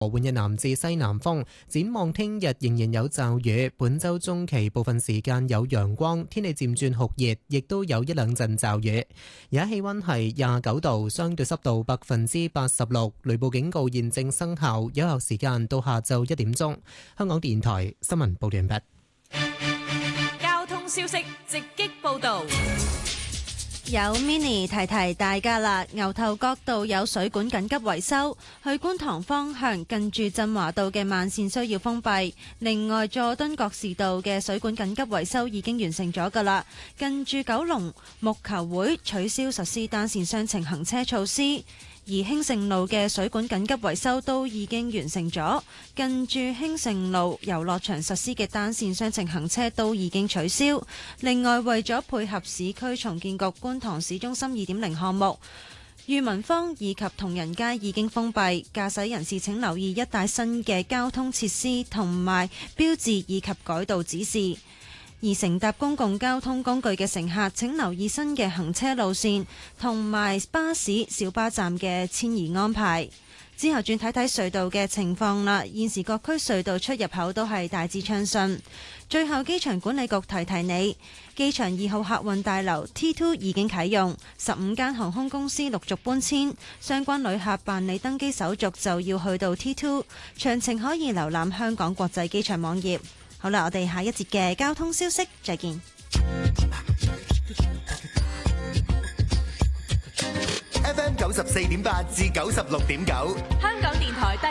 和緩嘅南至西南風，展望聽日仍然有驟雨，本週中期部分時間有陽光，天氣漸轉酷熱，亦都有一兩陣驟雨。而家氣溫係29度，相對濕度86%，雷暴警告現正生效，有效時間到下晝1點鐘。香港電台新聞報道完畢。 交通消息直擊報道。 有 mini 提提大家啦，牛頭角道有水管緊急維修，去觀塘方向近住振華道嘅慢線需要封閉。另外，佐敦覺士道嘅水管緊急維修已經完成咗噶啦，近住九龍木球會取消實施單線雙程行車措施。而興盛路嘅水管緊急維修都已經完成咗，近住興盛路遊樂場實施嘅單線雙程行車都已經取消。另外，為咗配合市區重建局觀塘市中心 2.0 項目，裕民坊以及同仁街已經封閉，駕駛人士請留意一帶新嘅交通設施同埋標誌以及改道指示。而乘搭公共交通工具嘅乘客請留意新嘅行車路線同埋巴士、小巴站嘅遷移安排。之後轉睇睇隧道嘅情況啦。現時各區隧道出入口都係大致暢順。最後，機場管理局提提你，機場2號客運大樓 T2 已經啟用，15間航空公司陸續搬遷，相關旅客辦理登機手續就要去到 T2。詳情可以瀏覽香港國際機場網頁。好啦，我哋下一節嘅交通消息再見。 FM 94.8至96.9， 香港電台